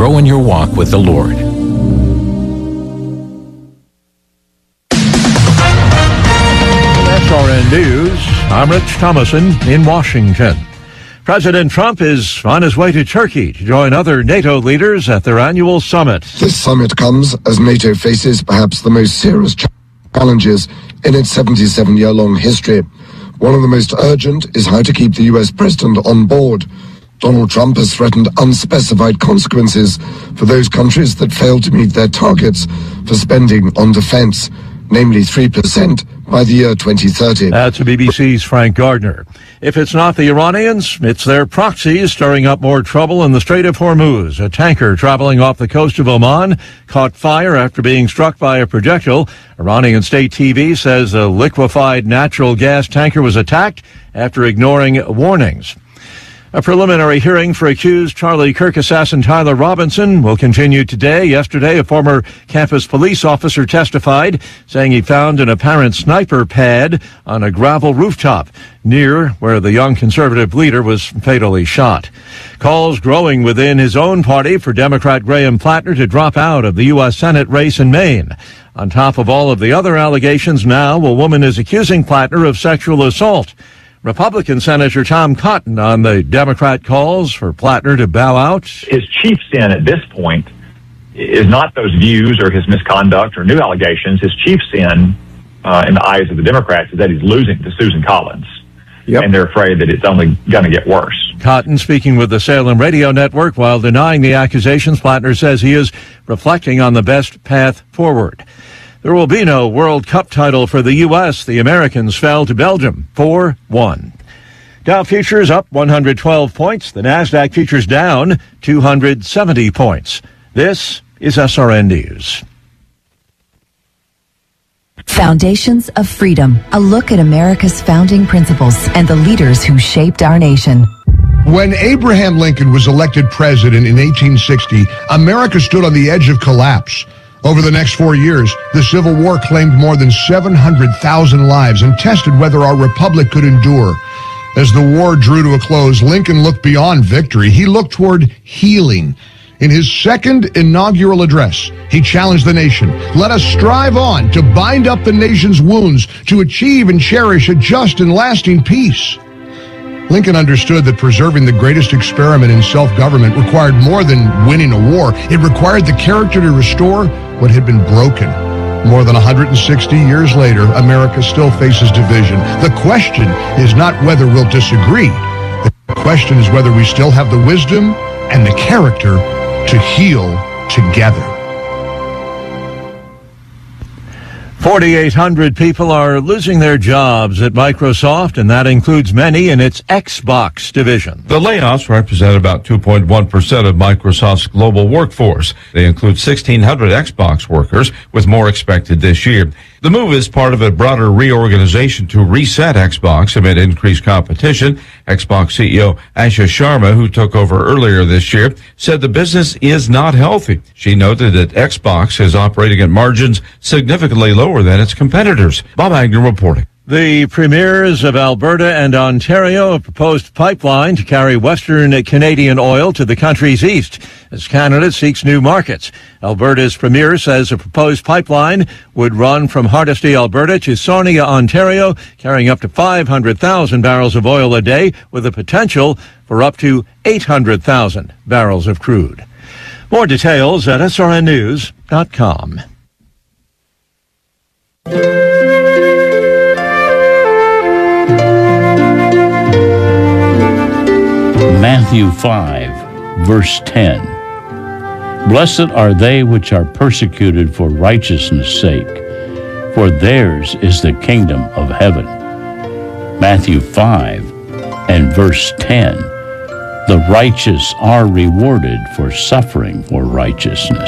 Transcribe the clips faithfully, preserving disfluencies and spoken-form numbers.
grow in your walk with the Lord. S R N News, I'm Rich Thomason in Washington. President Trump is on his way to Turkey to join other NATO leaders at their annual summit. This summit comes as NATO faces perhaps the most serious challenges in its seventy-seven-year-long history. One of the most urgent is how to keep the U S president on board. Donald Trump has threatened unspecified consequences for those countries that fail to meet their targets for spending on defense, namely three percent by the year twenty thirty. That's B B C's Frank Gardner. If it's not the Iranians, it's their proxies stirring up more trouble in the Strait of Hormuz. A tanker traveling off the coast of Oman caught fire after being struck by a projectile. Iranian state T V says a liquefied natural gas tanker was attacked after ignoring warnings. A preliminary hearing for accused Charlie Kirk assassin Tyler Robinson will continue today. Yesterday, a former campus police officer testified, saying he found an apparent sniper pad on a gravel rooftop near where the young conservative leader was fatally shot. Calls growing within his own party for Democrat Graham Plattner to drop out of the U S Senate race in Maine. On top of all of the other allegations, now a woman is accusing Plattner of sexual assault. Republican Senator Tom Cotton on the Democrat calls for Plattner to bow out. His chief sin at this point is not those views or his misconduct or new allegations. His chief sin uh, in the eyes of the Democrats is that he's losing to Susan Collins. Yep. And they're afraid that it's only going to get worse. Cotton speaking with the Salem Radio Network while denying the accusations. Plattner says he is reflecting on the best path forward. There will be no World Cup title for the U S The Americans fell to Belgium four one. Dow futures up one hundred twelve points. The NASDAQ futures down two hundred seventy points. This is S R N News. Foundations of Freedom, a look at America's founding principles and the leaders who shaped our nation. When Abraham Lincoln was elected president in eighteen sixty, America stood on the edge of collapse. Over the next four years, the Civil War claimed more than seven hundred thousand lives and tested whether our republic could endure. As the war drew to a close, Lincoln looked beyond victory. He looked toward healing. In his second inaugural address, he challenged the nation. Let us strive on to bind up the nation's wounds, to achieve and cherish a just and lasting peace. Lincoln understood that preserving the greatest experiment in self-government required more than winning a war. It required the character to restore what had been broken. More than one hundred sixty years later, America still faces division. The question is not whether we'll disagree. The question is whether we still have the wisdom and the character to heal together. forty-eight hundred people are losing their jobs at Microsoft, and that includes many in its Xbox division. The layoffs represent about two point one percent of Microsoft's global workforce. They include sixteen hundred Xbox workers, with more expected this year. The move is part of a broader reorganization to reset Xbox amid increased competition. Xbox C E O Asha Sharma, who took over earlier this year, said the business is not healthy. She noted that Xbox is operating at margins significantly lower than its competitors. Bob Agnew reporting. The premiers of Alberta and Ontario have proposed a pipeline to carry Western Canadian oil to the country's east as Canada seeks new markets. Alberta's premier says a proposed pipeline would run from Hardisty, Alberta to Sarnia, Ontario, carrying up to five hundred thousand barrels of oil a day with the potential for up to eight hundred thousand barrels of crude. More details at S R N news dot com. Matthew five, verse ten. Blessed are they which are persecuted for righteousness' sake, for theirs is the kingdom of heaven. Matthew five and verse ten. The righteous are rewarded for suffering for righteousness.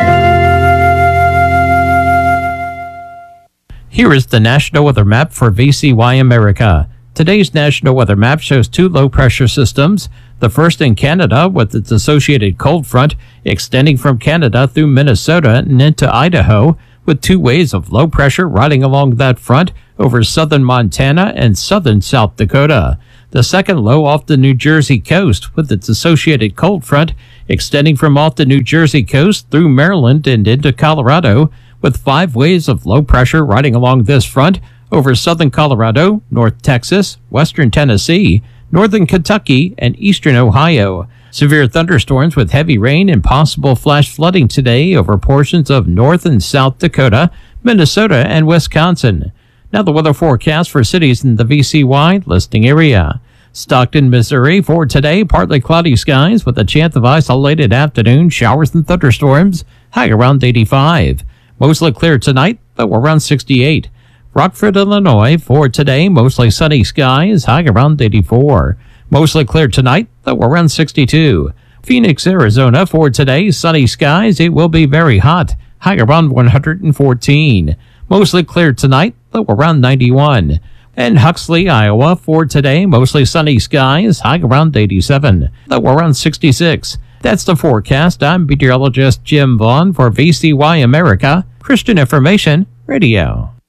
Here is the National Weather Map for V C Y America. Today's National Weather Map shows two low-pressure systems, the first in Canada with its associated cold front extending from Canada through Minnesota and into Idaho, with two waves of low pressure riding along that front over southern Montana and southern South Dakota. The second low off the New Jersey coast, with its associated cold front extending from off the New Jersey coast through Maryland and into Colorado, with five waves of low pressure riding along this front over southern Colorado, North Texas, western Tennessee, northern Kentucky, and eastern Ohio. Severe thunderstorms with heavy rain and possible flash flooding today over portions of North and South Dakota, Minnesota, and Wisconsin. Now the weather forecast for cities in the V C Y listing area. Stockton, Missouri, for today, partly cloudy skies with a chance of isolated afternoon showers and thunderstorms, high around eighty-five. Mostly clear tonight, low around sixty-eight. Rockford, Illinois, for today, mostly sunny skies, high around eighty-four. Mostly clear tonight, low around sixty-two. Phoenix, Arizona, for today, sunny skies, it will be very hot, high around one hundred fourteen. Mostly clear tonight, low around ninety-one. And Huxley, Iowa, for today, mostly sunny skies, high around eighty-seven, low around sixty-six. That's the forecast. I'm meteorologist Jim Vaughn for V C Y America, Christian Information Radio.